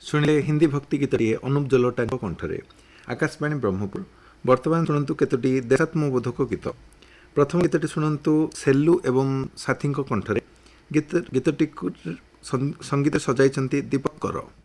शुणिले हिंदी भक्ति गीतटिए अनुप जलोटा कंठरे। आकाशवाणी ब्रह्मपुर। वर्तमान शुणु केतोटी देशात्मबोधक गीत। प्रथम गीतटी शुणु सेल्लू एवं साथी कंठरे। गीतटी संगीत सजाई दीपक कर।